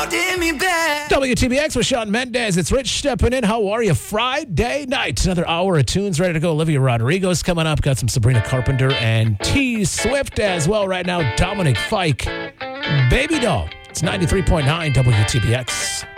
holding me back. WTBX with Shawn Mendes. It's Rich stepping in. How are you? Friday night. Another hour of tunes ready to go. Olivia Rodrigo's coming up. Got some Sabrina Carpenter and T Swift as well right now. Dominic Fike. Baby Doll. It's 93.9 WTBX.